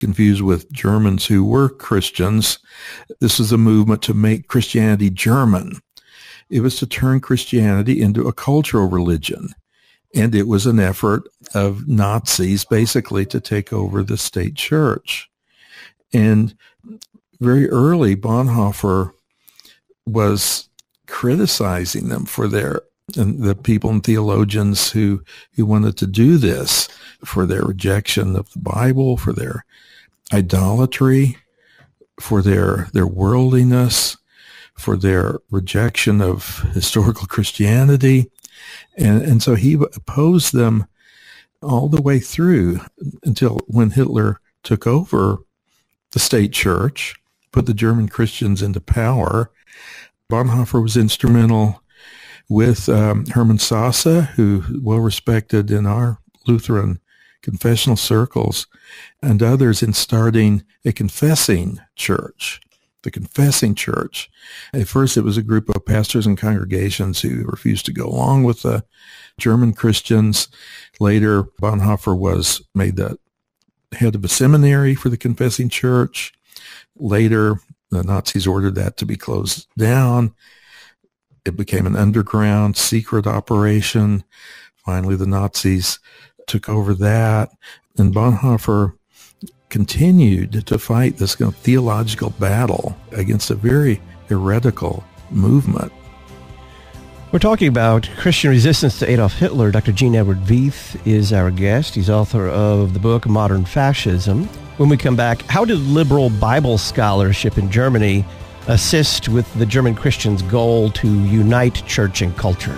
confused with Germans who were Christians. This is a movement to make Christianity German. It was to turn Christianity into a cultural religion. And it was an effort of Nazis basically to take over the state church. And very early, Bonhoeffer was criticizing them for and the people and theologians who wanted to do this, for their rejection of the Bible, for their idolatry, for their worldliness, for their rejection of historical Christianity. And so he opposed them all the way through until when Hitler took over the state church, put the German Christians into power. Bonhoeffer was instrumental with Hermann Sasse, who well respected in our Lutheran confessional circles, and others in starting a confessing church, the Confessing Church. At first, it was a group of pastors and congregations who refused to go along with the German Christians. Later, Bonhoeffer was made the head of a seminary for the Confessing Church. Later, the Nazis ordered that to be closed down. It became an underground secret operation. Finally, the Nazis took over that, and Bonhoeffer continued to fight this kind of theological battle against a very heretical movement. We're talking about Christian resistance to Adolf Hitler. Dr. Gene Edward Veith is our guest. He's author of the book Modern Fascism. When we come back, how did liberal Bible scholarship in Germany assist with the German Christians' goal to unite church and culture?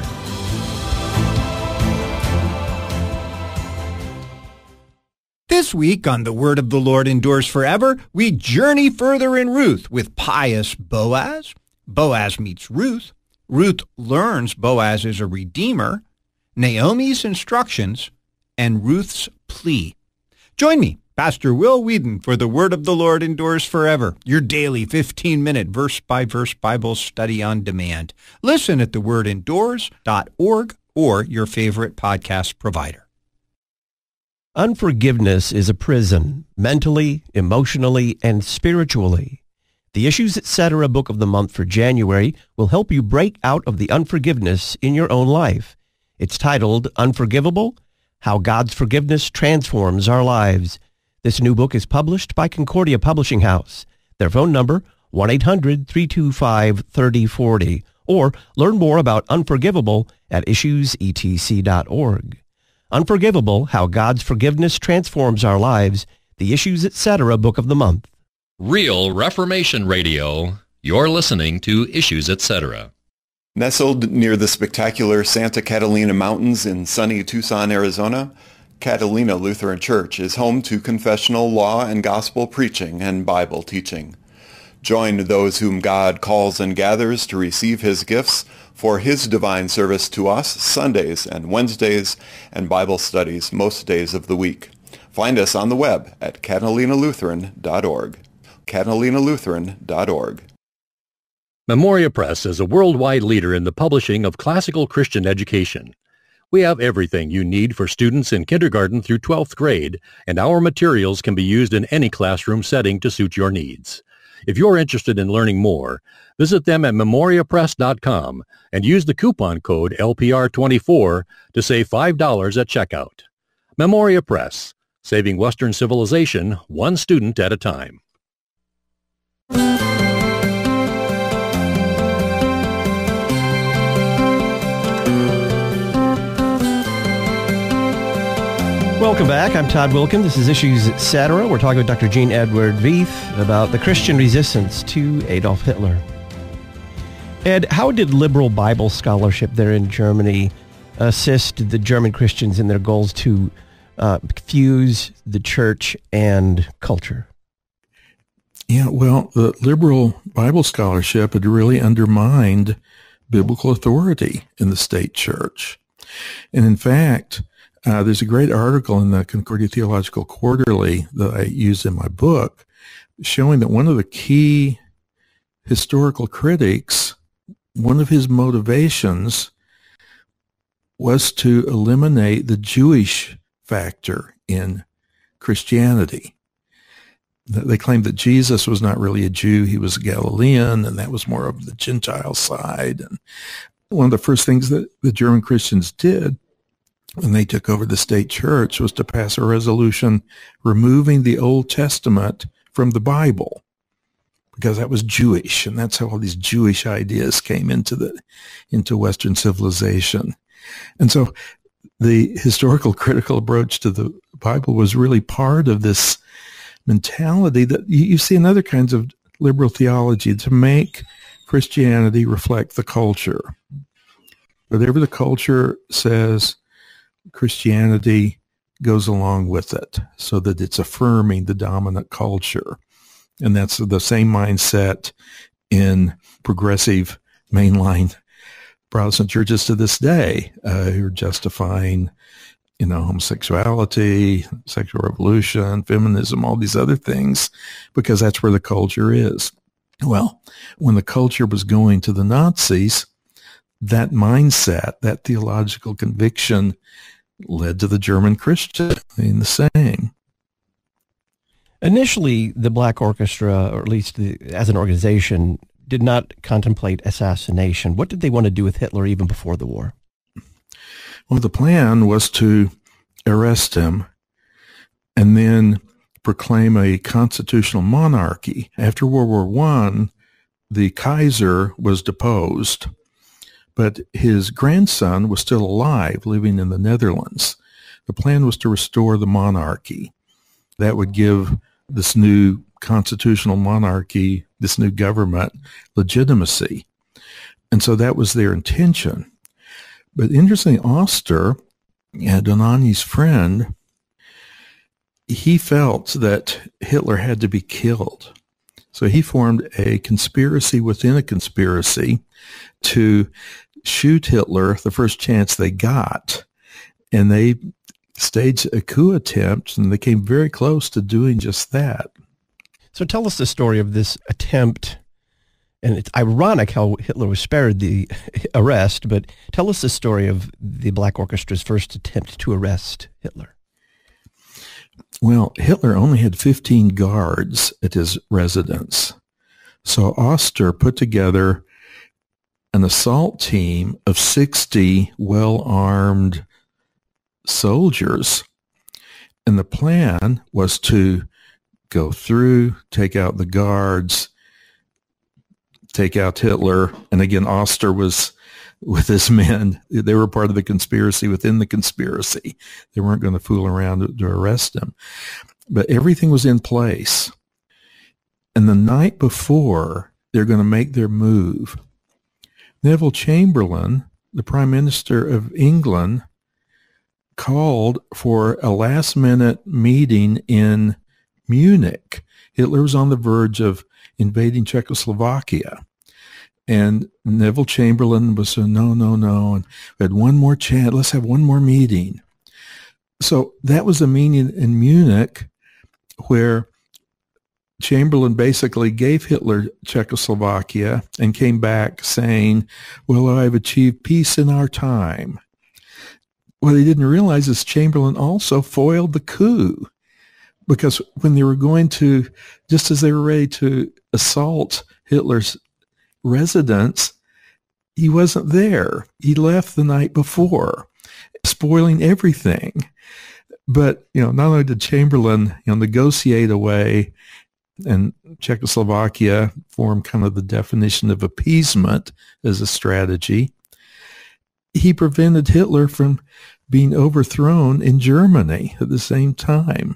This week on The Word of the Lord Endures Forever, we journey further in Ruth with pious Boaz. Boaz meets Ruth. Ruth learns Boaz is a redeemer, Naomi's instructions, and Ruth's plea. Join me, Pastor Will Whedon, for The Word of the Lord Endures Forever, your daily 15-minute verse-by-verse Bible study on demand. Listen at thewordendures.org or your favorite podcast provider. Unforgiveness is a prison, mentally, emotionally, and spiritually. The Issues Etc. Book of the Month for January will help you break out of the unforgiveness in your own life. It's titled Unforgivable: How God's Forgiveness Transforms Our Lives. This new book is published by Concordia Publishing House. Their phone number, 1-800-325-3040, or learn more about Unforgivable at issuesetc.org. Unforgivable: How God's Forgiveness Transforms Our Lives, the Issues Etc. Book of the Month. Real Reformation Radio. You're listening to Issues Etc. Nestled near the spectacular Santa Catalina Mountains in sunny Tucson, Arizona, Catalina Lutheran Church is home to confessional law and gospel preaching and Bible teaching. Join those whom God calls and gathers to receive his gifts for his divine service to us Sundays and Wednesdays and Bible studies most days of the week. Find us on the web at catalinalutheran.org. catalinalutheran.org. Memoria Press is a worldwide leader in the publishing of classical Christian education. We have everything you need for students in kindergarten through 12th grade, and our materials can be used in any classroom setting to suit your needs. If you're interested in learning more, visit them at memoriapress.com and use the coupon code LPR24 to save $5 at checkout. Memoria Press, saving Western civilization one student at a time. Welcome back. I'm Todd Wilkin. This is Issues Etc. We're talking with Dr. Gene Edward Veith about the Christian resistance to Adolf Hitler. Ed, how did liberal Bible scholarship there in Germany assist the German Christians in their goals to fuse the church and culture? Yeah, well, the liberal Bible scholarship had really undermined biblical authority in the state church. And in fact, there's a great article in the Concordia Theological Quarterly that I use in my book showing that one of the key historical critics, one of his motivations was to eliminate the Jewish factor in Christianity. They claimed that Jesus was not really a Jew. He was a Galilean, and that was more of the Gentile side. And one of the first things that the German Christians did when they took over the state church was to pass a resolution removing the Old Testament from the Bible, because that was Jewish, and that's how all these Jewish ideas came into Western civilization. And so the historical critical approach to the Bible was really part of this mentality that you see in other kinds of liberal theology, to make Christianity reflect the culture. Whatever the culture says, Christianity goes along with it, so that it's affirming the dominant culture. And that's the same mindset in progressive mainline Protestant churches to this day, who are justifying homosexuality, sexual revolution, feminism, all these other things, because that's where the culture is. Well, when the culture was going to the Nazis, that mindset, that theological conviction led to the German Christian being the same. Initially, the Black Orchestra, or at least as an organization, did not contemplate assassination. What did they want to do with Hitler even before the war? Well, the plan was to arrest him and then proclaim a constitutional monarchy. After World War I, the Kaiser was deposed, but his grandson was still alive, living in the Netherlands. The plan was to restore the monarchy. That would give this new constitutional monarchy, this new government, legitimacy. And so that was their intention. But interestingly, Oster, Donani's friend, he felt that Hitler had to be killed. So he formed a conspiracy within a conspiracy to shoot Hitler the first chance they got. And they staged a coup attempt, and they came very close to doing just that. So tell us the story of this attempt. And it's ironic how Hitler was spared the arrest, but tell us the story of the Black Orchestra's first attempt to arrest Hitler. Well, Hitler only had 15 guards at his residence. So Oster put together an assault team of 60 well-armed soldiers. And the plan was to go through, take out the guards, take out Hitler. And again, Oster was with his men. They were part of the conspiracy within the conspiracy. They weren't going to fool around to arrest him. But everything was in place. And the night before they're going to make their move, Neville Chamberlain, the Prime Minister of England, called for a last-minute meeting in Munich. Hitler was on the verge of invading Czechoslovakia. And Neville Chamberlain was saying, no. And we had one more chance. Let's have one more meeting. So that was a meeting in Munich where Chamberlain basically gave Hitler Czechoslovakia and came back saying, well, I've achieved peace in our time. What they didn't realize is Chamberlain also foiled the coup, because when they were going to, just as they were ready to assault Hitler's residence, he wasn't there. He left the night before, spoiling everything. But, not only did Chamberlain, negotiate away, and Czechoslovakia formed kind of the definition of appeasement as a strategy, he prevented Hitler from being overthrown in Germany at the same time.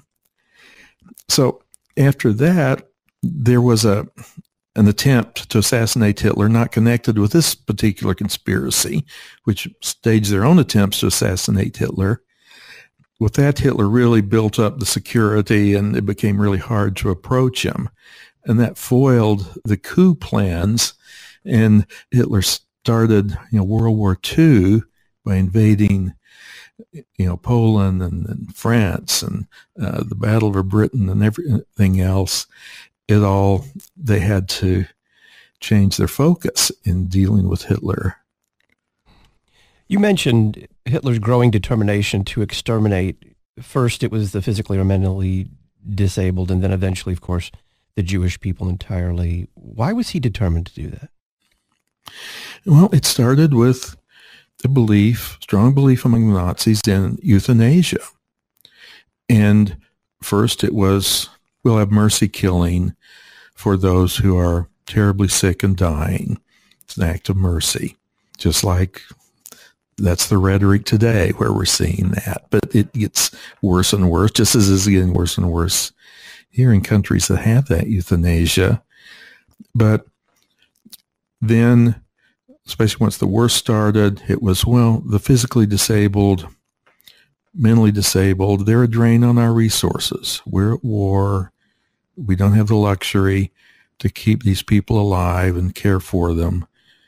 So after that, there was an attempt to assassinate Hitler, not connected with this particular conspiracy, which staged their own attempts to assassinate Hitler. With that, Hitler really built up the security, and it became really hard to approach him. And that foiled the coup plans, and Hitler started World War II by invading Poland and France and the Battle of Britain and everything else. They had to change their focus in dealing with Hitler. You mentioned Hitler's growing determination to exterminate. First, it was the physically or mentally disabled, and then eventually, of course, the Jewish people entirely. Why was he determined to do that? Well, it started with a strong belief among the Nazis in euthanasia. And first it was, we'll have mercy killing for those who are terribly sick and dying. It's an act of mercy, just like that's the rhetoric today where we're seeing that. But it gets worse and worse, just as it's getting worse and worse here in countries that have that euthanasia. But then, especially once the war started, it was, well, the physically disabled, mentally disabled, they're a drain on our resources. We're at war. We don't have the luxury to keep these people alive and care for them.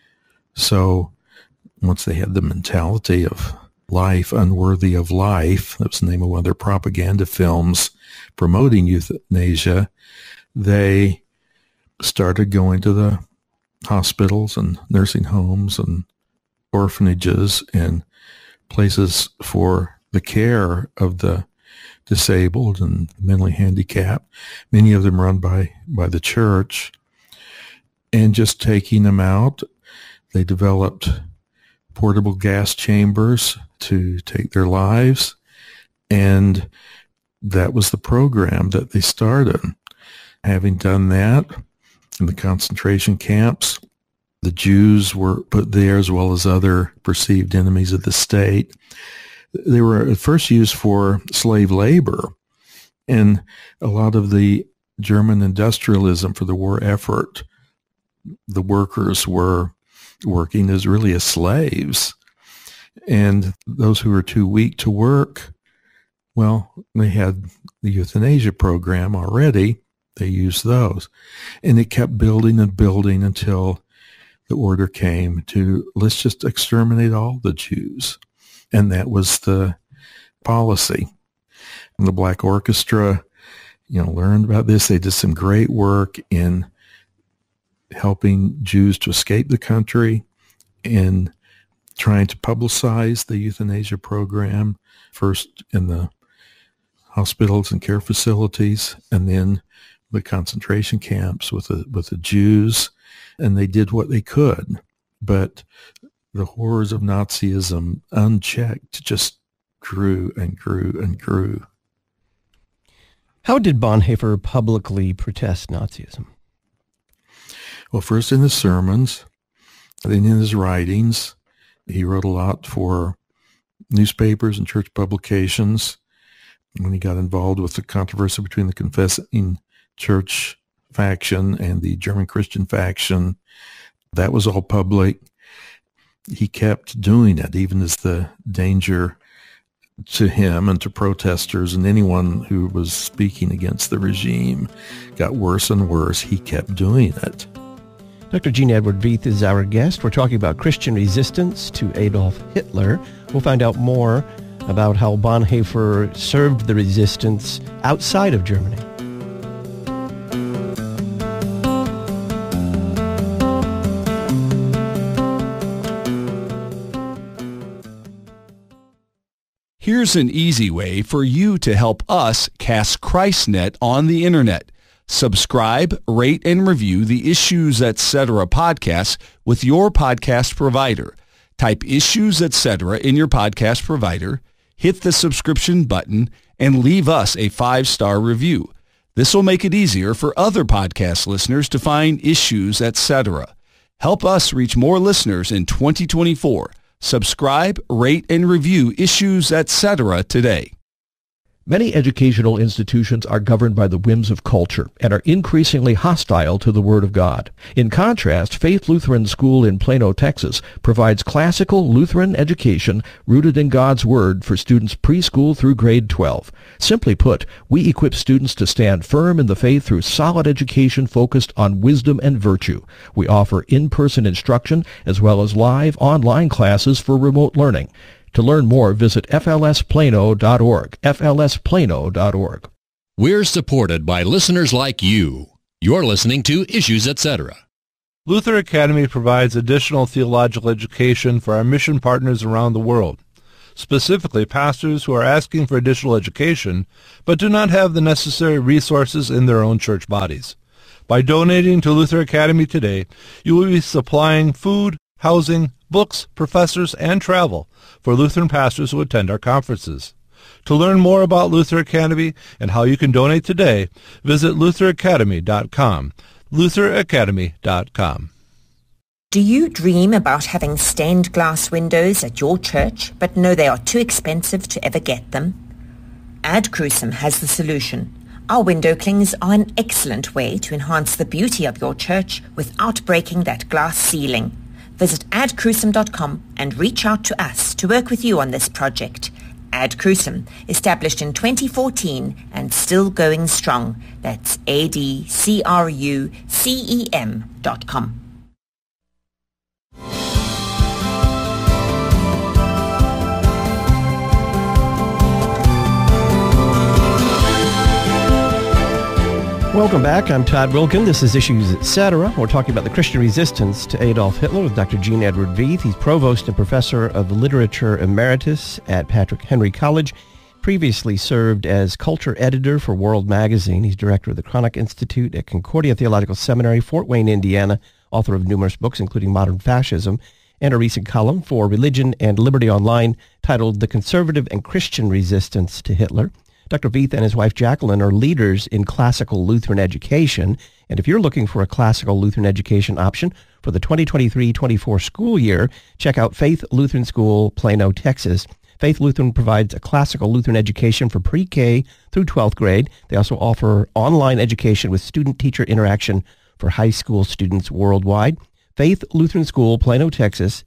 So once they had the mentality of life unworthy of life, that was the name of one of their propaganda films promoting euthanasia, they started going to the hospitals and nursing homes and orphanages and places for the care of the disabled and mentally handicapped, many of them run by the church, and just taking them out. They developed portable gas chambers to take their lives, and that was the program that they started. Having done that, in the concentration camps, the Jews were put there as well as other perceived enemies of the state. They were at first used for slave labor, and a lot of the German industrialism for the war effort, the workers were working as really as slaves. And those who were too weak to work, well, they had the euthanasia program already. They used those. And it kept building and building until the order came to, let's just exterminate all the Jews. And that was the policy. And the Black Orchestra, learned about this. They did some great work in helping Jews to escape the country and trying to publicize the euthanasia program, first in the hospitals and care facilities, and then the concentration camps with the Jews. And they did what they could. But the horrors of Nazism, unchecked, just grew and grew and grew. How did Bonhoeffer publicly protest Nazism? Well, first in his sermons, then in his writings. He wrote a lot for newspapers and church publications. When he got involved with the controversy between the Confessing Church faction and the German Christian faction, that was all public. He kept doing it, even as the danger to him and to protesters and anyone who was speaking against the regime got worse and worse. He kept doing it. Dr. Gene Edward Veith is our guest. We're talking about Christian resistance to Adolf Hitler. We'll find out more about how Bonhoeffer served the resistance outside of Germany. Here's an easy way for you to help us cast ChristNet on the internet. Subscribe, rate, and review the Issues Etc. podcast with your podcast provider. Type Issues Etc. in your podcast provider, hit the subscription button, and leave us a 5-star review. This will make it easier for other podcast listeners to find Issues Etc. Help us reach more listeners in 2024. Subscribe, rate, and review Issues Etc. today. Many educational institutions are governed by the whims of culture and are increasingly hostile to the Word of God. In contrast, Faith Lutheran School in Plano, Texas, provides classical Lutheran education rooted in God's Word for students preschool through grade 12. Simply put, we equip students to stand firm in the faith through solid education focused on wisdom and virtue. We offer in-person instruction as well as live online classes for remote learning. To learn more, visit flsplano.org, flsplano.org. We're supported by listeners like you. You're listening to Issues Etc. Luther Academy provides additional theological education for our mission partners around the world. specifically pastors who are asking for additional education but do not have the necessary resources in their own church bodies. By donating to Luther Academy today, you will be supplying food, housing, books, professors, and travel for Lutheran pastors who attend our conferences. To learn more about Luther Academy and how you can donate today, visit lutheracademy.com. lutheracademy.com. Do you dream about having stained glass windows at your church, but know they are too expensive to ever get them? Ad Crucem has the solution. Our window clings are an excellent way to enhance the beauty of your church without breaking that glass ceiling. Visit adcrucem.com and reach out to us to work with you on this project. Ad Crucem, established in 2014 and still going strong. That's adcrucem.com. Welcome back. I'm Todd Wilkin. This is Issues Etc. We're talking about the Christian resistance to Adolf Hitler with Dr. Gene Edward Veith. He's provost and professor of literature emeritus at Patrick Henry College. Previously served as culture editor for World Magazine. He's director of the Chronic Institute at Concordia Theological Seminary, Fort Wayne, Indiana, author of numerous books, including Modern Fascism, and a recent column for Religion and Liberty Online titled The Conservative and Christian Resistance to Hitler. Dr. Veith and his wife Jacqueline are leaders in classical Lutheran education, and if you're looking for a classical Lutheran education option for the 2023-24 school year, check out Faith Lutheran School, Plano, Texas. Faith Lutheran provides a classical Lutheran education for pre-K through 12th grade. They also offer online education with student-teacher interaction for high school students worldwide. Faith Lutheran School, Plano, Texas,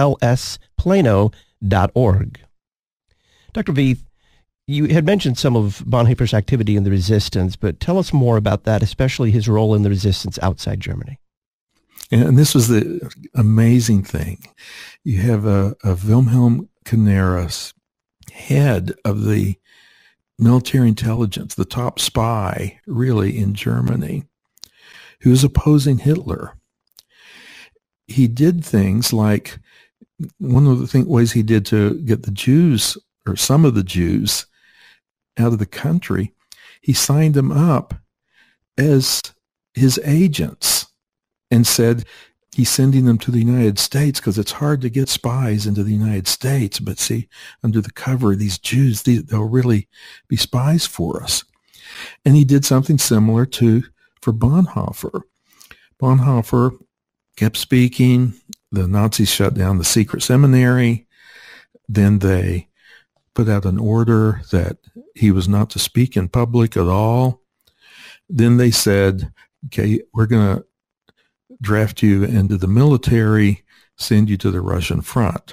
flsplano.org. Dr. Veith, you had mentioned some of Bonhoeffer's activity in the resistance, but tell us more about that, especially his role in the resistance outside Germany. And this was the amazing thing. You have a Wilhelm Canaris, head of the military intelligence, the top spy, really, in Germany, who was opposing Hitler. He did things like, one of the ways he did to get the Jews, or some of the Jews, out of the country, he signed them up as his agents and said he's sending them to the United States because it's hard to get spies into the United States. But see, under the cover of these Jews, they'll really be spies for us. And he did something similar for Bonhoeffer. Bonhoeffer kept speaking. The Nazis shut down the secret seminary. Then they put out an order that he was not to speak in public at all. Then they said, okay, we're going to draft you into the military, send you to the Russian front.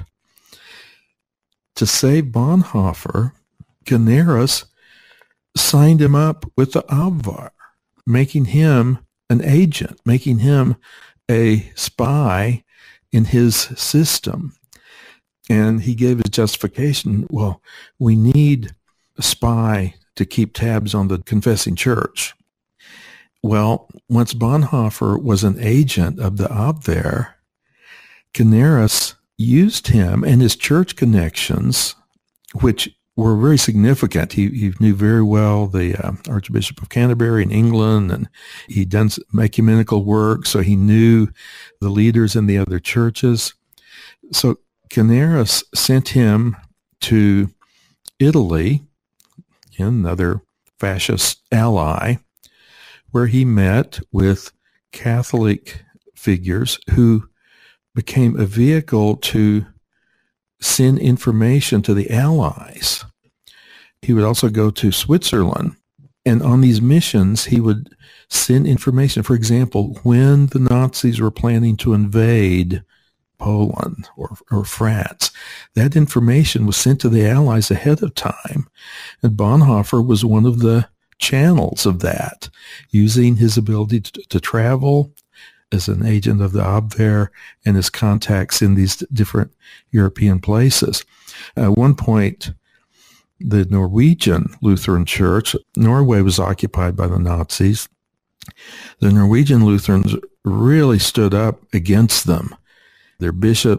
To save Bonhoeffer, Canaris signed him up with the Abwehr, making him an agent, making him a spy in his system. And he gave his justification, well, we need a spy to keep tabs on the confessing church. Well, once Bonhoeffer was an agent of the Abwehr, Canaris used him and his church connections, which were very significant. He knew very well the Archbishop of Canterbury in England, and he'd done ecumenical work, so he knew the leaders in the other churches. So Canaris sent him to Italy, another fascist ally, where he met with Catholic figures who became a vehicle to send information to the Allies. He would also go to Switzerland, and on these missions, he would send information. For example, when the Nazis were planning to invade Poland or France, that information was sent to the Allies ahead of time. And Bonhoeffer was one of the channels of that, using his ability to travel as an agent of the Abwehr and his contacts in these different European places. At one point, the Norwegian Lutheran Church, Norway was occupied by the Nazis. The Norwegian Lutherans really stood up against them. Their bishops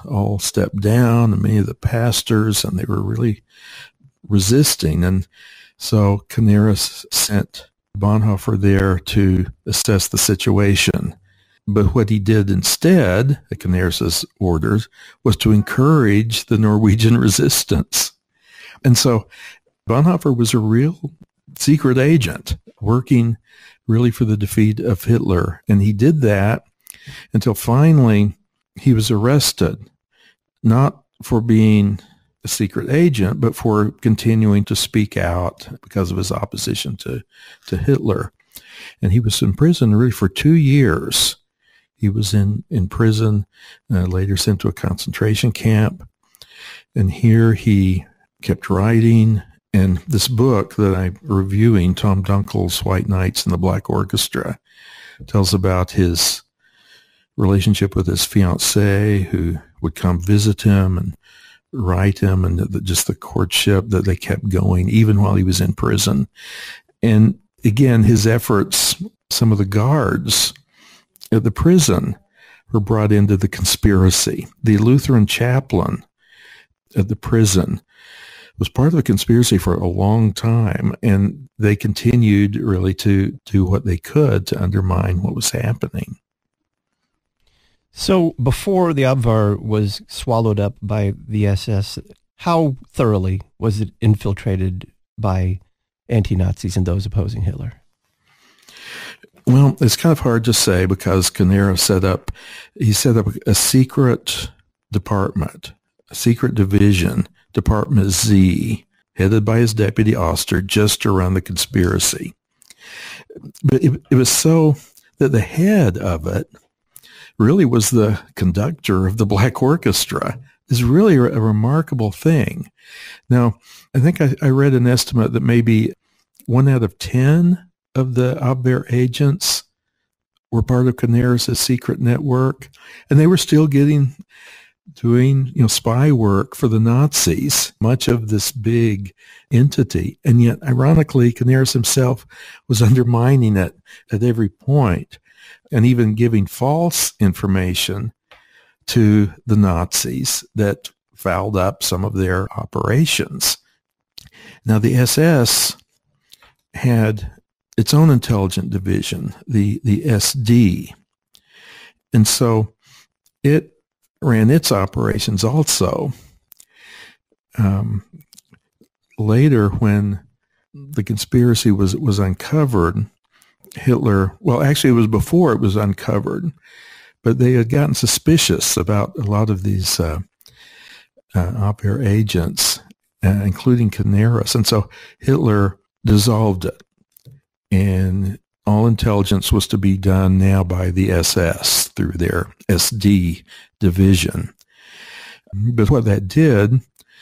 all stepped down, and many of the pastors, and they were really resisting. And so Canaris sent Bonhoeffer there to assess the situation. But what he did instead, at Canaris's orders, was to encourage the Norwegian resistance. And so Bonhoeffer was a real secret agent working really for the defeat of Hitler. And he did that until finally he was arrested, not for being a secret agent, but for continuing to speak out because of his opposition to Hitler. And he was in prison really for 2 years. He was in prison, later sent to a concentration camp. And here he kept writing. And this book that I'm reviewing, Tom Dunkel's White Nights and the Black Orchestra, tells about his relationship with his fiancée, who would come visit him and write him, and just the courtship that they kept going even while he was in prison. And again, his efforts, some of the guards at the prison were brought into the conspiracy. The Lutheran chaplain at the prison was part of the conspiracy for a long time, and they continued really to do what they could to undermine what was happening. So before the Abwehr was swallowed up by the SS, how thoroughly was it infiltrated by anti-Nazis and those opposing Hitler? Well, it's kind of hard to say because Canaris set up a secret department, a secret division, Department Z, headed by his deputy Oster, just to run the conspiracy. But it was so that the head of it really was the conductor of the Black Orchestra. Is really a remarkable thing. Now, I think I read an estimate that maybe 1 out of 10 of the Abwehr agents were part of Canaris' secret network, and they were still doing spy work for the Nazis, much of this big entity. And yet, ironically, Canaris himself was undermining it at every point and even giving false information to the Nazis that fouled up some of their operations. Now, the SS had its own intelligence division, the SD. And so it ran its operations also. Later, when the conspiracy was uncovered, Hitler, well, actually it was before it was uncovered, but they had gotten suspicious about a lot of these Abwehr agents, including Canaris. And so Hitler dissolved it. And all intelligence was to be done now by the SS through their SD division. But what that did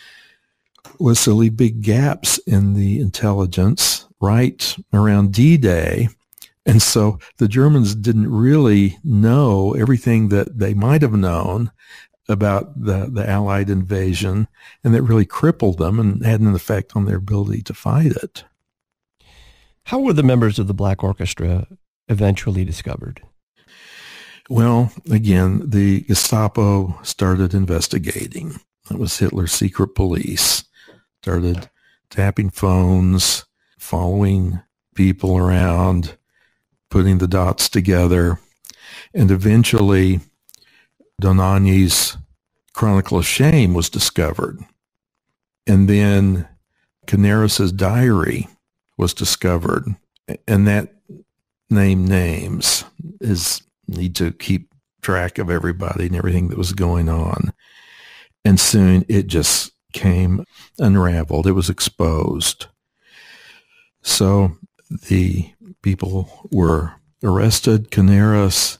was to leave big gaps in the intelligence right around D-Day. And so the Germans didn't really know everything that they might have known about the Allied invasion, and that really crippled them and had an effect on their ability to fight it. How were the members of the Black Orchestra eventually discovered? Well, again, the Gestapo started investigating. It was Hitler's secret police. Started tapping phones, following people around, putting the dots together. And eventually, Dohnanyi's Chronicle of Shame was discovered. And then Canaris's diary was discovered, and that names need to keep track of everybody and everything that was going on. And soon it just came unraveled. It was exposed. So the people were arrested, Canaris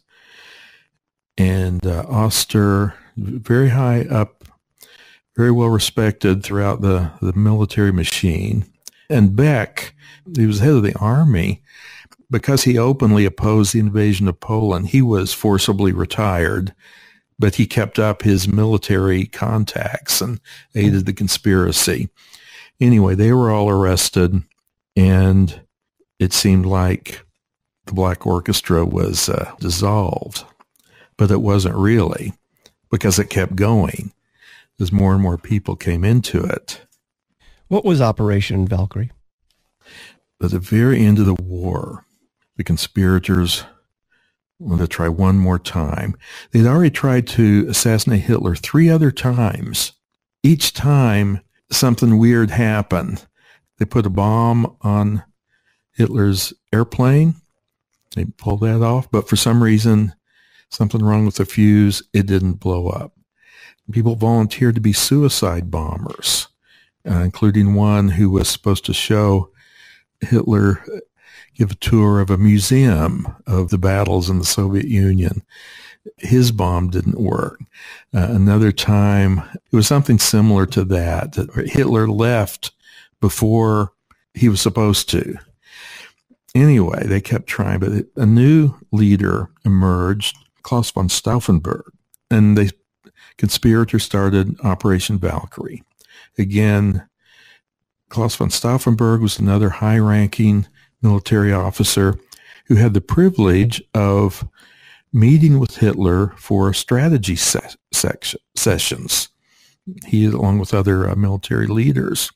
and Oster, very high up, very well respected throughout the military machine. And Beck, he was head of the army. Because he openly opposed the invasion of Poland, he was forcibly retired, but he kept up his military contacts and aided the conspiracy. Anyway, they were all arrested, and it seemed like the Black Orchestra was dissolved, but it wasn't really. because it kept going as more and more people came into it. What was Operation Valkyrie? At the very end of the war, the conspirators wanted to try one more time. They'd already tried to assassinate Hitler 3 other times. Each time, something weird happened. They put a bomb on Hitler's airplane. They pulled that off, but for some reason, something wrong with the fuse, it didn't blow up. People volunteered to be suicide bombers, including one who was supposed to show Hitler, give a tour of a museum of the battles in the Soviet Union. His bomb didn't work. Another time, it was something similar to that. Hitler left before he was supposed to. Anyway, they kept trying, but a new leader emerged, Klaus von Stauffenberg, and the conspirators started Operation Valkyrie. Again, Klaus von Stauffenberg was another high-ranking military officer who had the privilege of meeting with Hitler for strategy sessions, he along with other military leaders.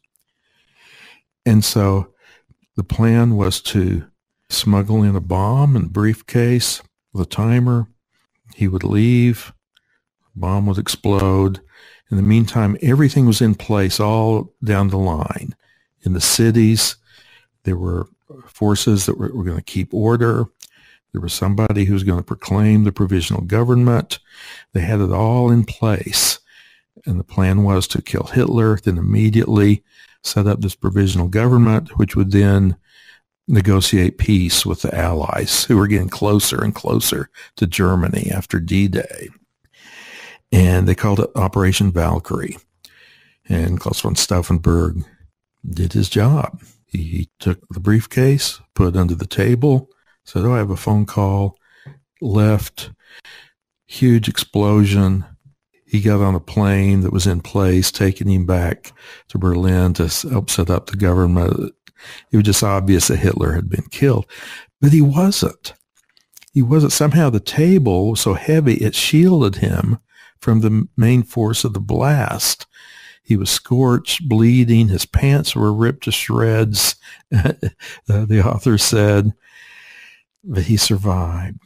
And so the plan was to smuggle in a bomb and briefcase with a timer. He would leave, the bomb would explode. In the meantime, everything was in place all down the line. In the cities, there were forces that were going to keep order. There was somebody who was going to proclaim the provisional government. They had it all in place. And the plan was to kill Hitler, then immediately set up this provisional government, which would then negotiate peace with the Allies, who were getting closer and closer to Germany after D-Day. And they called it Operation Valkyrie. And Klaus von Stauffenberg did his job. He took the briefcase, put it under the table, said, I have a phone call, left, huge explosion. He got on a plane that was in place, taking him back to Berlin to help set up the government. It was just obvious that Hitler had been killed. But he wasn't. He wasn't. Somehow the table was so heavy, it shielded him from the main force of the blast. He was scorched, bleeding. His pants were ripped to shreds, the author said. But he survived.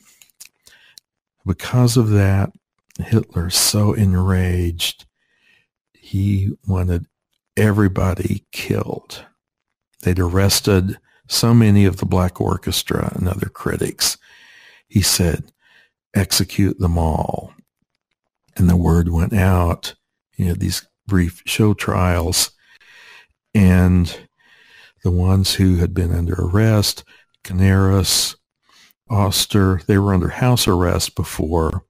Because of that, Hitler, so enraged, he wanted everybody killed. They'd arrested so many of the Black Orchestra and other critics. He said, execute them all. And the word went out. He had these brief show trials. And the ones who had been under arrest, Canaris, Oster, they were under house arrest before.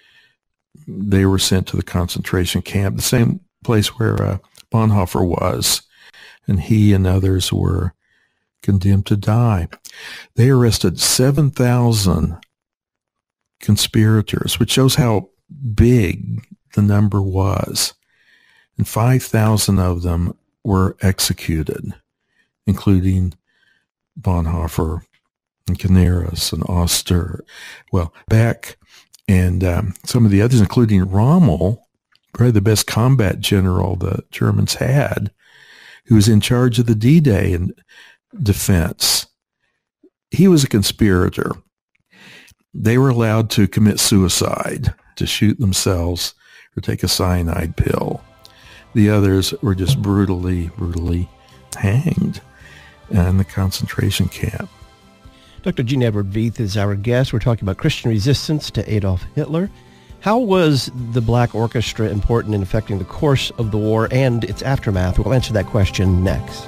They were sent to the concentration camp, the same place where Bonhoeffer was, and he and others were condemned to die. They arrested 7,000 conspirators, which shows how big the number was, and 5,000 of them were executed, including Bonhoeffer and Canaris and Oster. Well, Beck and some of the others, including Rommel, probably the best combat general the Germans had, who was in charge of the D-Day and defense. He was a conspirator. They were allowed to commit suicide, to shoot themselves or take a cyanide pill. The others were just brutally hanged in the concentration camp. Dr. Gene Edward Veith is our guest. We're talking about Christian resistance to Adolf Hitler. How was the Black Orchestra important in affecting the course of the war and its aftermath? We'll answer that question next.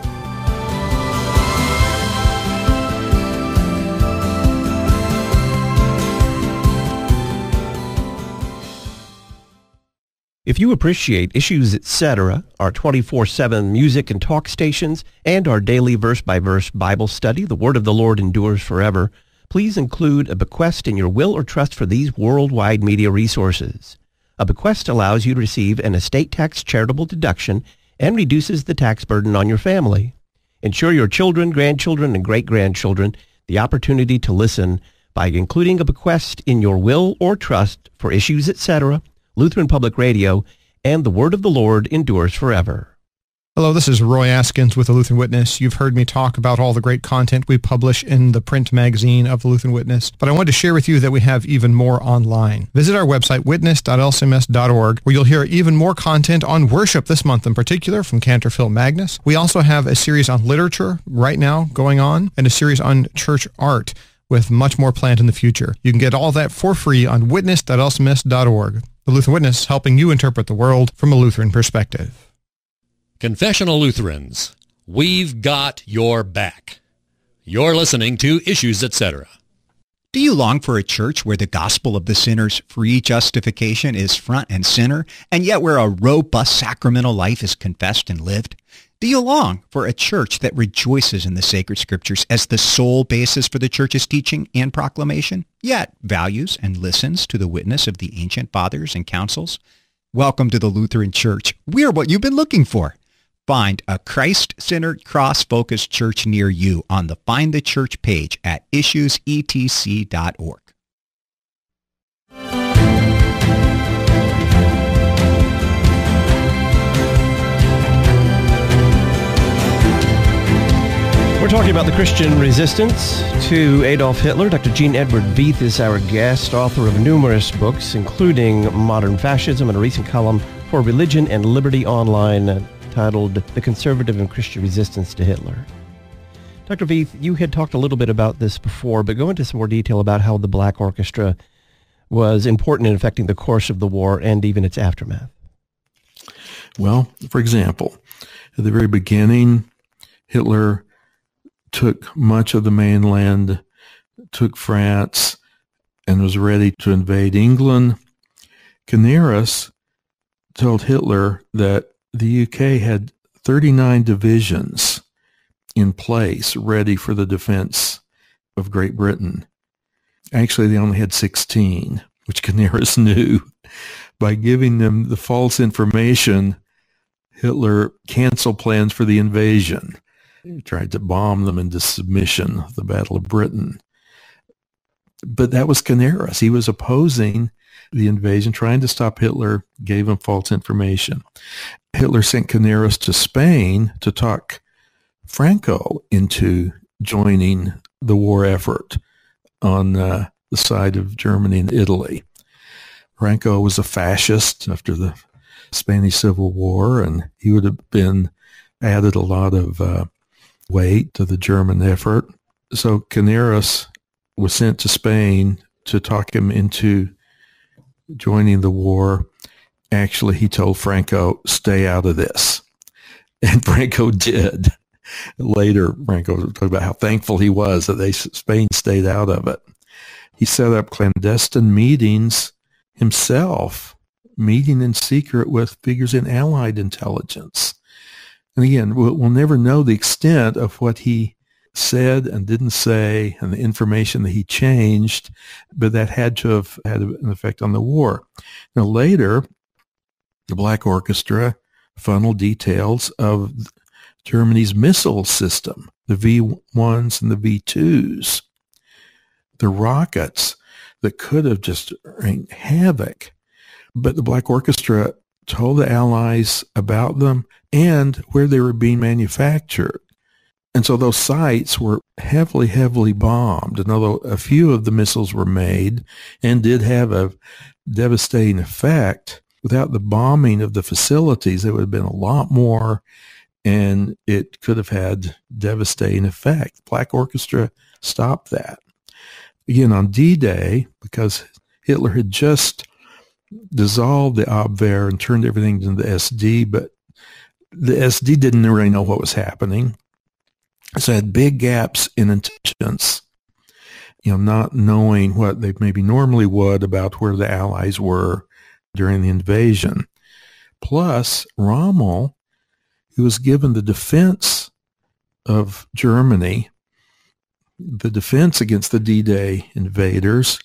If you appreciate Issues Etc., our 24/7 music and talk stations, and our daily verse-by-verse Bible study, The Word of the Lord Endures Forever, please include a bequest in your will or trust for these worldwide media resources. A bequest allows you to receive an estate tax charitable deduction and reduces the tax burden on your family. Ensure your children, grandchildren, and great-grandchildren the opportunity to listen by including a bequest in your will or trust for Issues Etc., Lutheran Public Radio, and the Word of the Lord endures forever. Hello, this is Roy Askins with the Lutheran Witness. You've heard me talk about all the great content we publish in the print magazine of the Lutheran Witness, but I wanted to share with you that we have even more online. Visit our website, witness.lcms.org, where you'll hear even more content on worship this month in particular from Cantor Phil Magnus. We also have a series on literature right now going on, and a series on church art with much more planned in the future. You can get all that for free on witness.lcms.org. The Lutheran Witness, helping you interpret the world from a Lutheran perspective. Confessional Lutherans, we've got your back. You're listening to Issues, Etc. Do you long for a church where the gospel of the sinner's free justification is front and center, and yet where a robust sacramental life is confessed and lived? Do you long for a church that rejoices in the sacred scriptures as the sole basis for the church's teaching and proclamation, yet values and listens to the witness of the ancient fathers and councils? Welcome to the Lutheran Church. We're what you've been looking for. Find a Christ-centered, cross-focused church near you on the Find the Church page at issuesetc.org. We're talking about the Christian resistance to Adolf Hitler. Dr. Jean Edward Veith is our guest, author of numerous books, including Modern Fascism and a recent column for Religion and Liberty Online titled The Conservative and Christian Resistance to Hitler. Dr. Veith, you had talked a little bit about this before, but go into some more detail about how the Black Orchestra was important in affecting the course of the war and even its aftermath. Well, for example, at the very beginning, Hitler took much of the mainland, took France, and was ready to invade England. Canaris told Hitler that the UK had 39 divisions in place ready for the defense of Great Britain. Actually, they only had 16, which Canaris knew. By giving them the false information, Hitler canceled plans for the invasion. He tried to bomb them into submission, the Battle of Britain. But that was Canaris. He was opposing the invasion, trying to stop Hitler, gave him false information. Hitler sent Canaris to Spain to talk Franco into joining the war effort on the side of Germany and Italy. Franco was a fascist after the Spanish Civil War, and he would have been added a lot of weight to the German effort. So Canaris was sent to Spain to talk him into joining the war. Actually, he told Franco, stay out of this. And Franco did. Later, Franco talked about how thankful he was that Spain stayed out of it. He set up clandestine meetings himself, meeting in secret with figures in Allied intelligence. And again, we'll never know the extent of what he said and didn't say and the information that he changed, but that had to have had an effect on the war. Now, later, the Black Orchestra funneled details of Germany's missile system, the V-1s and the V-2s, the rockets that could have just wreaked havoc. But the Black Orchestra told the Allies about them and where they were being manufactured. And so those sites were heavily, heavily bombed. And although a few of the missiles were made and did have a devastating effect, without the bombing of the facilities, there would have been a lot more, and it could have had devastating effect. Black Orchestra stopped that. Again, on D-Day, because Hitler had just dissolved the Abwehr and turned everything into the SD, but the SD didn't really know what was happening. So had big gaps in intelligence, not knowing what they maybe normally would about where the Allies were during the invasion. Plus, Rommel, who was given the defense of Germany, the defense against the D-Day invaders,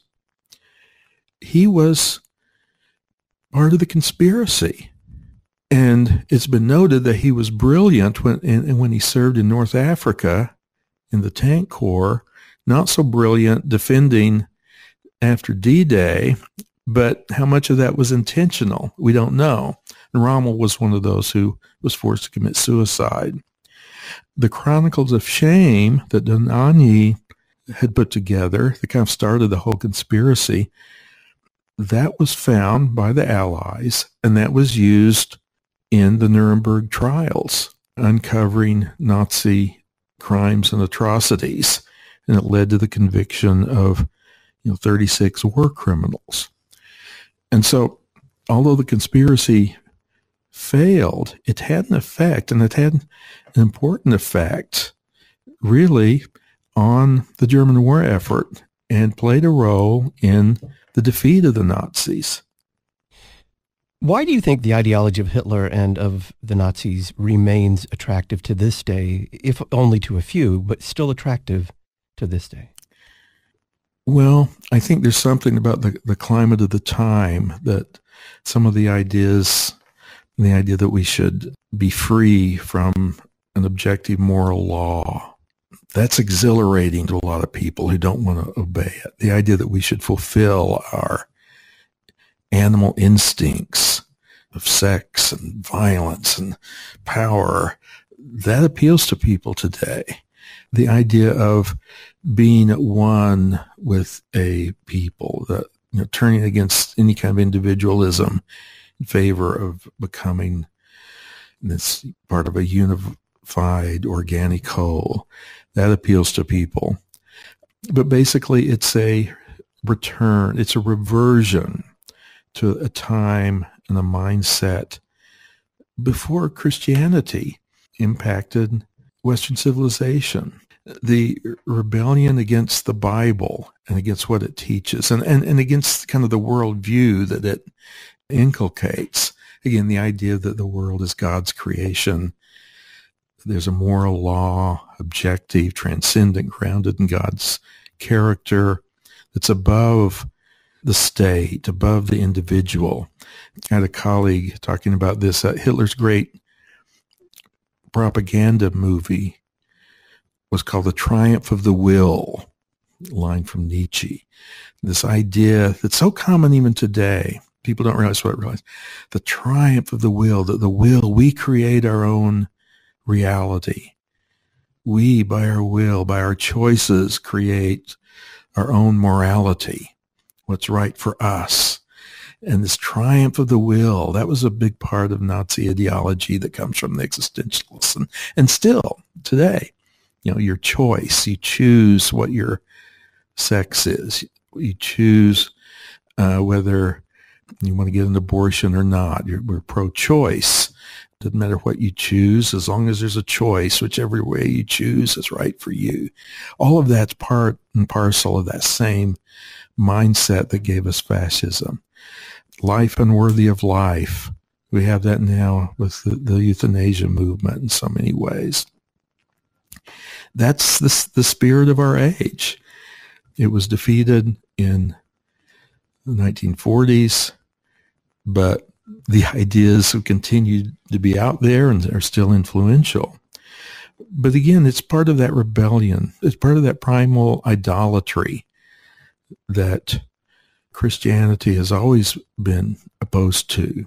he was part of the conspiracy. And it's been noted that he was brilliant when he served in North Africa in the Tank Corps, not so brilliant defending after D-Day, But how much of that was intentional, we don't know. And Rommel was one of those who was forced to commit suicide. The Chronicles of Shame that Dohnanyi had put together, that kind of started the whole conspiracy, that was found by the Allies, and that was used in the Nuremberg trials, uncovering Nazi crimes and atrocities. And it led to the conviction of 36 war criminals. And so, although the conspiracy failed, it had an effect, and it had an important effect, really, on the German war effort, and played a role in the defeat of the Nazis. Why do you think the ideology of Hitler and of the Nazis remains attractive to this day, if only to a few, but still attractive to this day? Well, I think there's something about the climate of the time, that some of the ideas, the idea that we should be free from an objective moral law, that's exhilarating to a lot of people who don't want to obey it. The idea that we should fulfill our animal instincts of sex and violence and power, that appeals to people today. The idea of being at one with a people, that turning against any kind of individualism in favor of becoming this part of a unified organic whole, that appeals to people. But basically, it's a return, it's a reversion to a time and a mindset before Christianity impacted Western civilization. The rebellion against the Bible and against what it teaches, and against kind of the worldview that it inculcates. Again, the idea that the world is God's creation. There's a moral law, objective, transcendent, grounded in God's character, that's above the state, above the individual. I had a colleague talking about this. Hitler's great propaganda movie was called The Triumph of the Will, a line from Nietzsche. This idea that's so common even today, people don't realize what it realize. The triumph of the will, that the will, we create our own reality. We, by our will, by our choices, create our own morality, what's right for us. And this triumph of the will, that was a big part of Nazi ideology that comes from the existentialists. And still, today, your choice, you choose what your sex is. You choose whether you want to get an abortion or not. We're pro-choice. Doesn't matter what you choose, as long as there's a choice, whichever way you choose is right for you. All of that's part and parcel of that same mindset that gave us fascism. Life unworthy of life. We have that now with the euthanasia movement in so many ways. That's the spirit of our age. It was defeated in the 1940s, but the ideas have continued to be out there and are still influential. But again, it's part of that rebellion. It's part of that primal idolatry that Christianity has always been opposed to.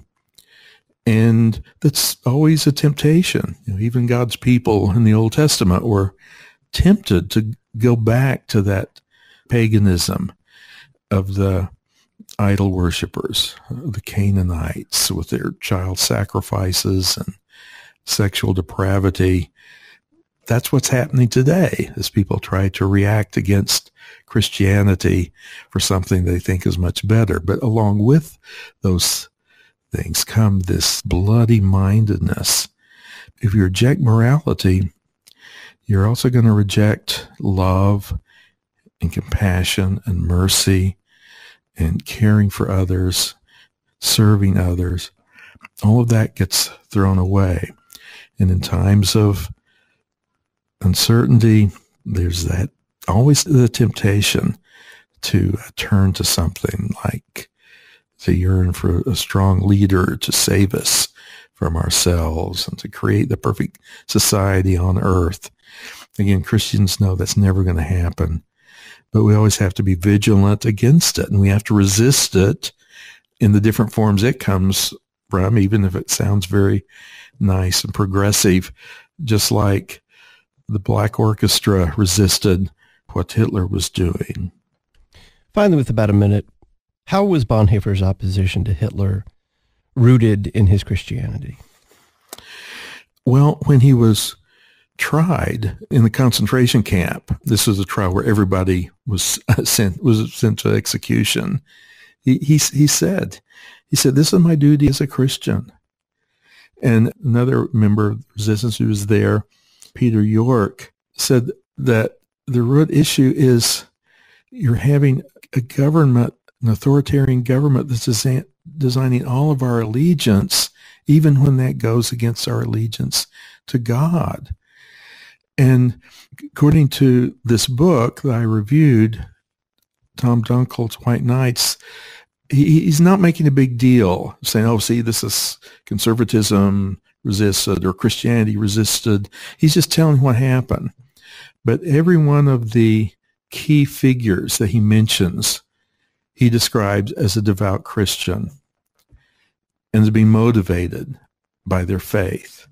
And that's always a temptation. Even God's people in the Old Testament were tempted to go back to that paganism of the idol worshippers, the Canaanites, with their child sacrifices and sexual depravity. That's what's happening today as people try to react against Christianity for something they think is much better. But along with those things come this bloody mindedness. If you reject morality, you're also going to reject love and compassion and mercy and caring for others, serving others. All of that gets thrown away. And in times of uncertainty, there's that always the temptation to turn to something like to yearn for a strong leader to save us from ourselves and to create the perfect society on earth. Again, Christians know that's never going to happen, but we always have to be vigilant against it, and we have to resist it in the different forms it comes from, even if it sounds very nice and progressive, just like the Black Orchestra resisted what Hitler was doing. Finally, with about a minute, how was Bonhoeffer's opposition to Hitler rooted in his Christianity? Well, when he was tried in the concentration camp, this was a trial where everybody was sent to execution. He said, "This is my duty as a Christian." And another member of the resistance who was there, Peter York, said that the root issue is you're having a government, an authoritarian government that's designing all of our allegiance, even when that goes against our allegiance to God. And according to this book that I reviewed, Tom Dunkel's White Knights, he's not making a big deal, saying, oh, see, this is conservatism resisted or Christianity resisted. He's just telling what happened. But every one of the key figures that he mentions, he describes as a devout Christian and to be motivated by their faith.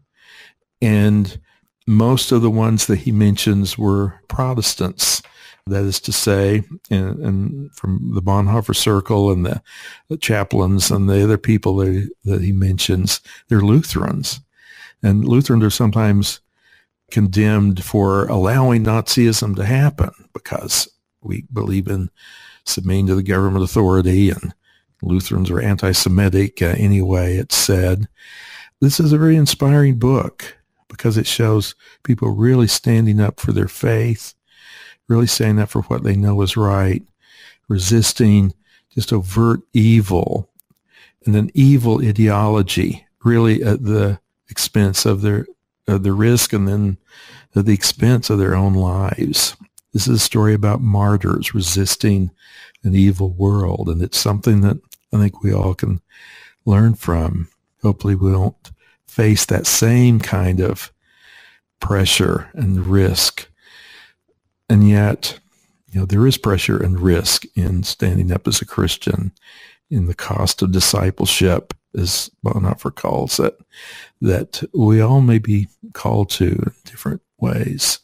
And most of the ones that he mentions were Protestants. That is to say, and from the Bonhoeffer Circle and the chaplains and the other people that he mentions, they're Lutherans. And Lutherans are sometimes condemned for allowing Nazism to happen because we believe in submitting to the government authority, and Lutherans are anti-Semitic anyway, it's said. This is a very inspiring book because it shows people really standing up for their faith, really standing up for what they know is right, resisting just overt evil and an evil ideology, really at the expense of the risk and then at the expense of their own lives. This is a story about martyrs resisting an evil world, and it's something that I think we all can learn from. Hopefully we won't face that same kind of pressure and risk. And yet, there is pressure and risk in standing up as a Christian, in the cost of discipleship, as Bonhoeffer calls it, that we all may be called to in different ways.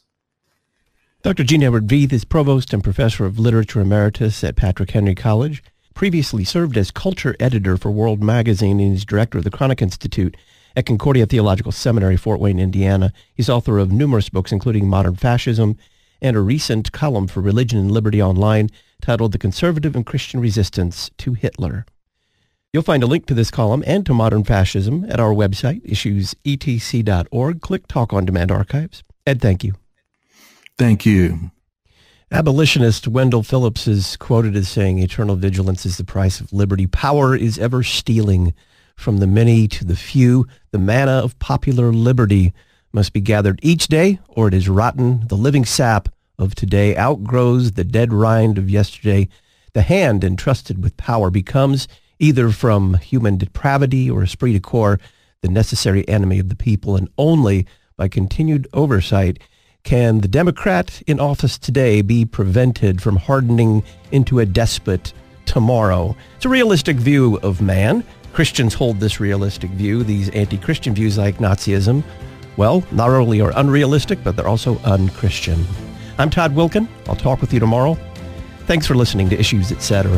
Dr. Gene Edward Veith is Provost and Professor of Literature Emeritus at Patrick Henry College, previously served as Culture Editor for World Magazine, and is Director of the Chronic Institute at Concordia Theological Seminary, Fort Wayne, Indiana. He's author of numerous books, including Modern Fascism, and a recent column for Religion and Liberty Online titled The Conservative and Christian Resistance to Hitler. You'll find a link to this column and to Modern Fascism at our website, issuesetc.org. Click Talk on Demand Archives. Ed, thank you. Thank you. Abolitionist Wendell Phillips is quoted as saying, "Eternal vigilance is the price of liberty. Power is ever stealing from the many to the few. The manna of popular liberty must be gathered each day, or it is rotten. The living sap of today outgrows the dead rind of yesterday. The hand entrusted with power becomes, either from human depravity or esprit de corps, the necessary enemy of the people, and only by continued oversight can the Democrat in office today be prevented from hardening into a despot tomorrow." It's a realistic view of man. Christians hold this realistic view. These anti-Christian views like Nazism, well, not only are unrealistic, but they're also un-Christian. I'm Todd Wilken. I'll talk with you tomorrow. Thanks for listening to Issues Etc.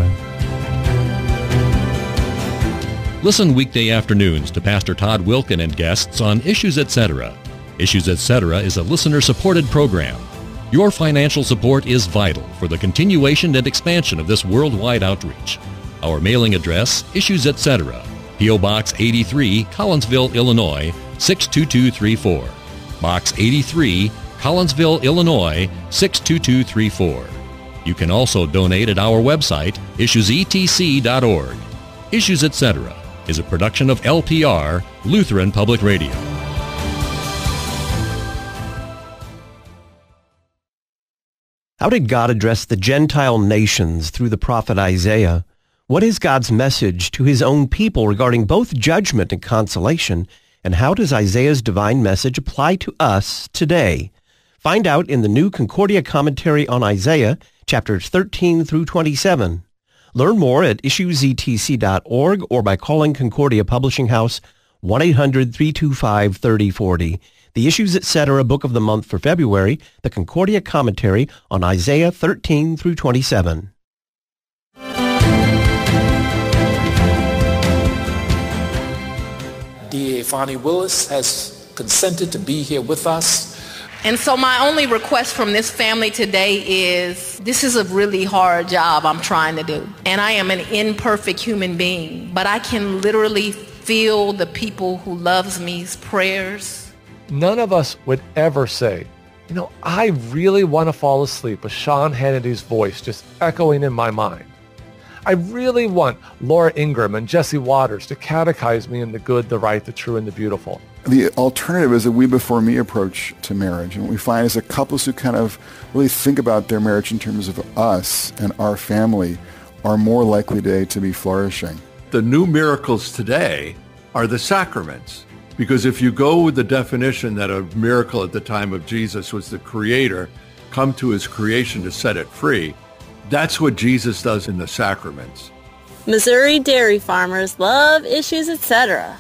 Listen weekday afternoons to Pastor Todd Wilken and guests on Issues Etc. Issues Etc. is a listener-supported program. Your financial support is vital for the continuation and expansion of this worldwide outreach. Our mailing address, Issues Etc., P.O. Box 83, Collinsville, Illinois, 62234. Box 83, Collinsville, Illinois, 62234. You can also donate at our website, issuesetc.org. Issues Etc. is a production of LPR, Lutheran Public Radio. How did God address the Gentile nations through the prophet Isaiah? What is God's message to his own people regarding both judgment and consolation? And how does Isaiah's divine message apply to us today? Find out in the new Concordia Commentary on Isaiah, chapters 13 through 27. Learn more at issuesetc.org or by calling Concordia Publishing House 1-800-325-3040. The Issues Etc. Book of the Month for February, the Concordia Commentary on Isaiah 13 through 27. D.A. Fonnie Willis has consented to be here with us. And so my only request from this family today is, this is a really hard job I'm trying to do. And I am an imperfect human being, but I can literally feel the people who loves me's prayers. None of us would ever say, I really want to fall asleep with Sean Hannity's voice just echoing in my mind. I really want Laura Ingraham and Jesse Waters to catechize me in the good, the right, the true, and the beautiful. The alternative is a we before me approach to marriage. And what we find is that couples who kind of really think about their marriage in terms of us and our family are more likely today to be flourishing. The new miracles today are the sacraments. Because if you go with the definition that a miracle at the time of Jesus was the Creator come to his creation to set it free, that's what Jesus does in the sacraments. Missouri dairy farmers love Issues Etc.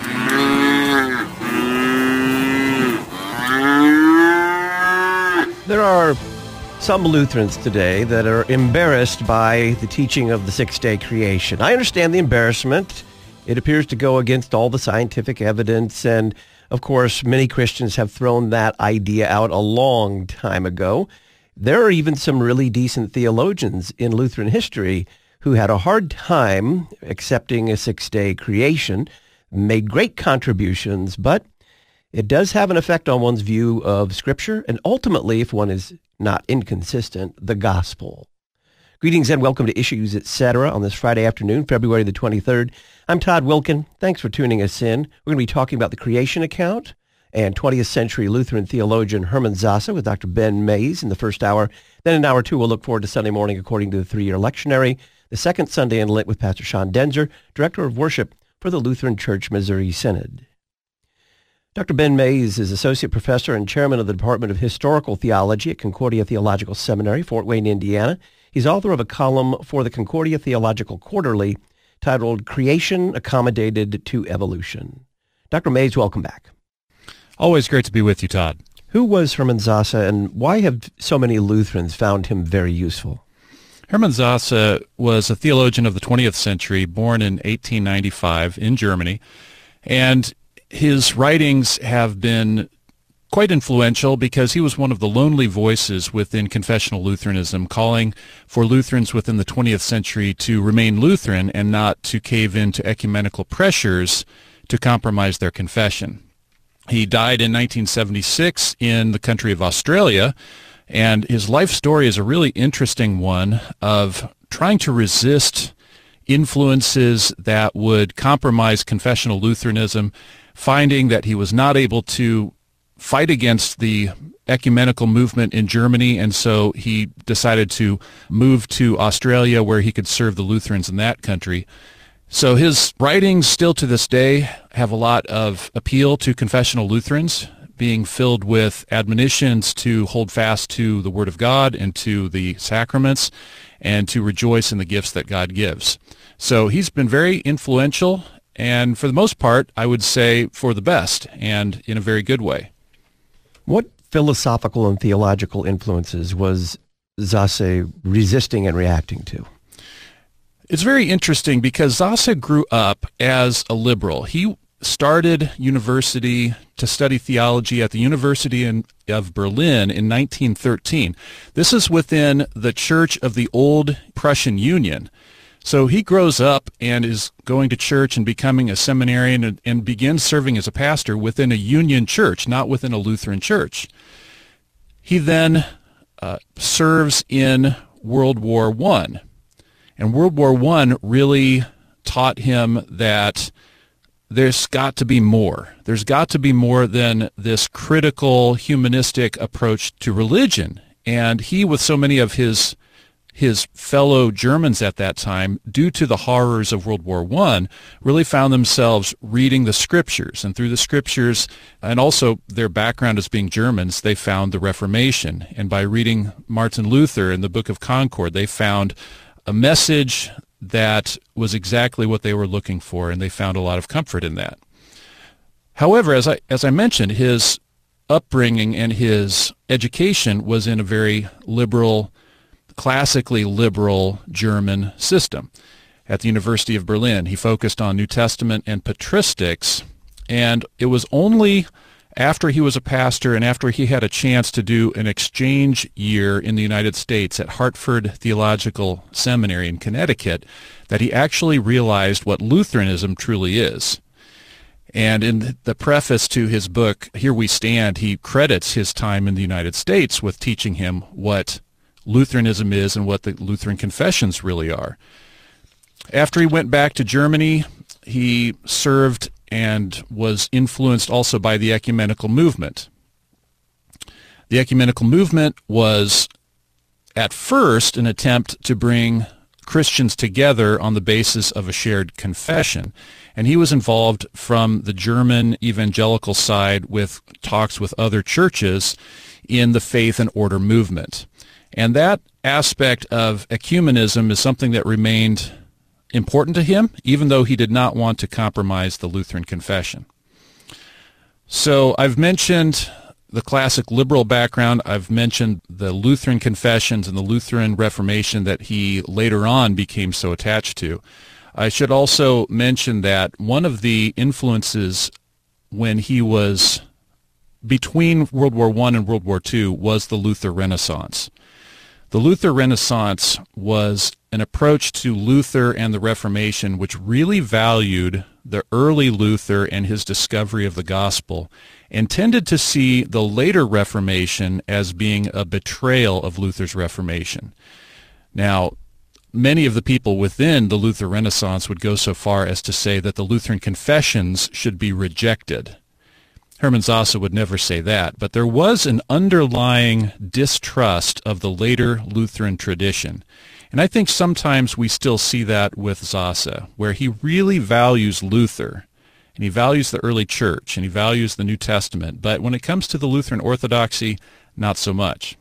There are some Lutherans today that are embarrassed by the teaching of the six-day creation. I understand the embarrassment. It appears to go against all the scientific evidence, and of course, many Christians have thrown that idea out a long time ago. There are even some really decent theologians in Lutheran history who had a hard time accepting a six-day creation, made great contributions, but it does have an effect on one's view of Scripture, and ultimately, if one is not inconsistent, the gospel. Greetings and welcome to Issues Etc. on this Friday afternoon, February the 23rd. I'm Todd Wilkin. Thanks for tuning us in. We're going to be talking about the creation account and 20th century Lutheran theologian Herman Zasa with Dr. Ben Mays in the first hour. Then in hour two, we'll look forward to Sunday morning according to the three-year lectionary, the second Sunday in Lent with Pastor Sean Denzer, Director of Worship for the Lutheran Church Missouri Synod. Dr. Ben Mays is Associate Professor and Chairman of the Department of Historical Theology at Concordia Theological Seminary, Fort Wayne, Indiana. He's author of a column for the Concordia Theological Quarterly titled Creation Accommodated to Evolution. Dr. Mays, welcome back. Always great to be with you, Todd. Who was Herman Zasa, and why have so many Lutherans found him very useful? Herman Zasa was a theologian of the 20th century, born in 1895 in Germany, and his writings have been quite influential because he was one of the lonely voices within confessional Lutheranism, calling for Lutherans within the 20th century to remain Lutheran and not to cave into ecumenical pressures to compromise their confession. He died in 1976 in the country of Australia, and his life story is a really interesting one of trying to resist influences that would compromise confessional Lutheranism, finding that he was not able to fight against the ecumenical movement in Germany, and so he decided to move to Australia where he could serve the Lutherans in that country. So his writings still to this day have a lot of appeal to confessional Lutherans, being filled with admonitions to hold fast to the Word of God and to the sacraments and to rejoice in the gifts that God gives. So he's been very influential, and for the most part, I would say for the best and in a very good way. What philosophical and theological influences was Zasa resisting and reacting to? It's very interesting because Zasa grew up as a liberal. He started university to study theology at the University of Berlin in 1913. This is within the Church of the Old Prussian Union. So he grows up and is going to church and becoming a seminarian and begins serving as a pastor within a union church, not within a Lutheran church. He then serves in World War I. And World War I really taught him that there's got to be more. There's got to be more than this critical humanistic approach to religion. And he, with so many of his fellow Germans at that time, due to the horrors of World War I, really found themselves reading the Scriptures. And through the Scriptures, and also their background as being Germans, they found the Reformation. And by reading Martin Luther in the Book of Concord, they found a message that was exactly what they were looking for, and they found a lot of comfort in that. However, as I mentioned, his upbringing and his education was in a very liberal, classically liberal German system. At the University of Berlin, he focused on New Testament and patristics, and it was only after he was a pastor and after he had a chance to do an exchange year in the United States at Hartford Theological Seminary in Connecticut that he actually realized what Lutheranism truly is. And in the preface to his book, Here We Stand, he credits his time in the United States with teaching him what Lutheranism is and what the Lutheran confessions really are. After he went back to Germany, he served and was influenced also by the ecumenical movement. The ecumenical movement was at first an attempt to bring Christians together on the basis of a shared confession, and he was involved from the German evangelical side with talks with other churches in the faith and order movement. And that aspect of ecumenism is something that remained important to him, even though he did not want to compromise the Lutheran confession. So I've mentioned the classic liberal background. I've mentioned the Lutheran confessions and the Lutheran Reformation that he later on became so attached to. I should also mention that one of the influences when he was between World War I and World War II was the Luther Renaissance. The Luther Renaissance was an approach to Luther and the Reformation which really valued the early Luther and his discovery of the gospel and tended to see the later Reformation as being a betrayal of Luther's Reformation. Now, many of the people within the Luther Renaissance would go so far as to say that the Lutheran confessions should be rejected. Hermann Sasse would never say that, but there was an underlying distrust of the later Lutheran tradition. And I think sometimes we still see that with Sasse, where he really values Luther, and he values the early church, and he values the New Testament, but when it comes to the Lutheran orthodoxy, not so much.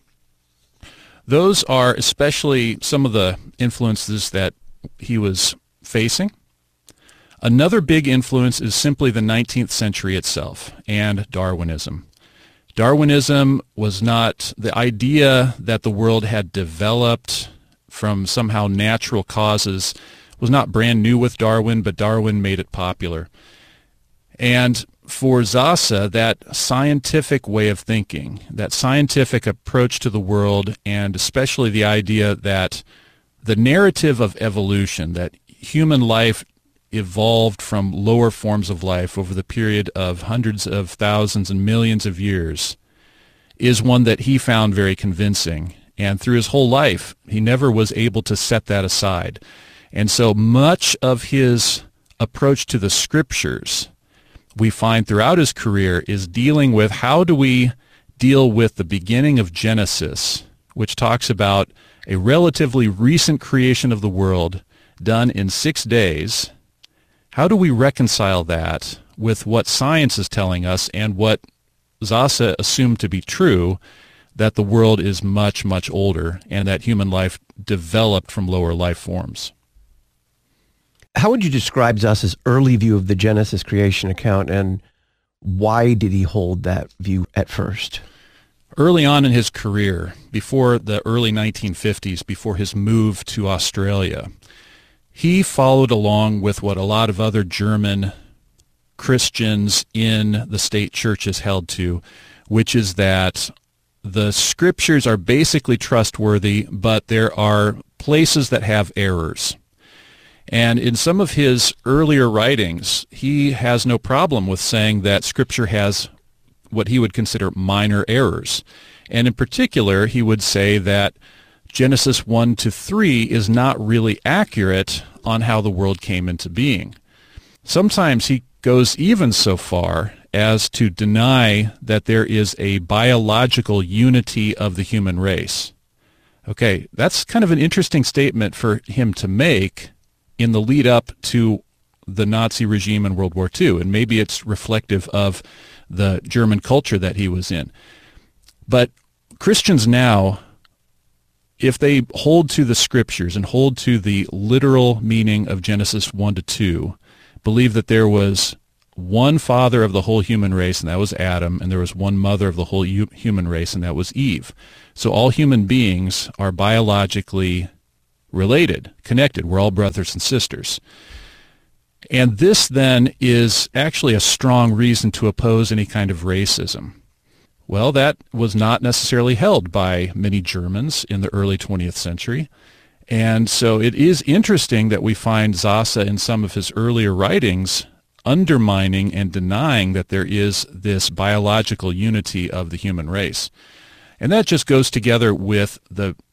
Those are especially some of the influences that he was facing. Another big influence is simply the 19th century itself and Darwinism. Darwinism was not the idea that the world had developed from somehow natural causes, was not brand new with Darwin, but Darwin made it popular. And for Sasse, that scientific way of thinking, that scientific approach to the world, and especially the idea that the narrative of evolution, that human life evolved from lower forms of life over the period of hundreds of thousands and millions of years, is one that he found very convincing. And through his whole life, he never was able to set that aside. And so much of his approach to the scriptures we find throughout his career is dealing with how do we deal with the beginning of Genesis, which talks about a relatively recent creation of the world done in 6 days. How do we reconcile that with what science is telling us and what Sasse assumed to be true, that the world is much, much older and that human life developed from lower life forms? How would you describe Sasse's early view of the Genesis creation account, and why did he hold that view at first? Early on in his career, before the early 1950s, before his move to Australia, he followed along with what a lot of other German Christians in the state churches held to, which is that the scriptures are basically trustworthy, but there are places that have errors. And in some of his earlier writings, he has no problem with saying that Scripture has what he would consider minor errors. And in particular, he would say that Genesis 1 to 3 is not really accurate on how the world came into being. Sometimes he goes even so far as to deny that there is a biological unity of the human race. Okay, that's kind of an interesting statement for him to make in the lead up to the Nazi regime in World War II, and maybe it's reflective of the German culture that he was in. But Christians now if they hold to the scriptures and hold to the literal meaning of Genesis 1-2, believe that there was one father of the whole human race, and that was Adam, and there was one mother of the whole human race, and that was Eve. So all human beings are biologically related, connected. We're all brothers and sisters. And this then is actually a strong reason to oppose any kind of racism. Well, that was not necessarily held by many Germans in the early 20th century. And so it is interesting that we find Zasse in some of his earlier writings undermining and denying that there is this biological unity of the human race. And that just goes together with the